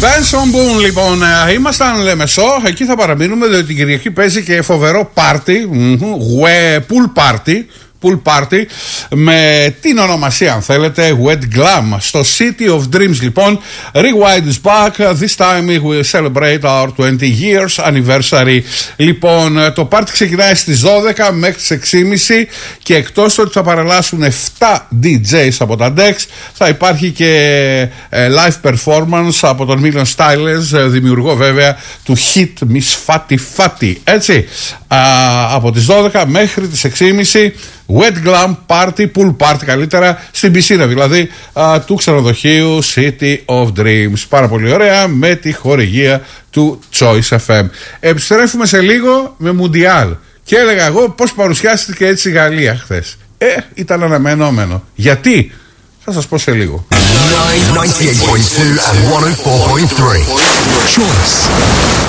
Benson Boone, λοιπόν, ήμασταν Λεμεσό, εκεί θα παραμείνουμε, διότι την Κυριακή παίζει και φοβερό πάρτι, pool party, με την ονομασία, αν θέλετε, Wet Glam, στο City of Dreams. Λοιπόν, Rewind is back. This time we will celebrate our 20 years anniversary. Λοιπόν, το πάρτι ξεκινάει στις 12 μέχρι τις 6.30 και εκτός ότι θα παρελάσουν 7 DJs από τα Dex, θα υπάρχει και live performance από τον Million Stylers, δημιουργό βέβαια του hit Miss Fatty Fatty, έτσι, από τις 12 μέχρι τις 6.30. Wet Glam Party, Pool Party καλύτερα, στην πισίνα δηλαδή του ξενοδοχείου City of Dreams. Πάρα πολύ ωραία, με τη χορηγία του Choice FM. Επιστρέφουμε σε λίγο με Μουντιάλ. Και έλεγα εγώ πώς παρουσιάστηκε έτσι η Γαλλία χθες. Ήταν αναμενόμενο. Γιατί? Θα σας πω σε λίγο. 98.2 and 104.3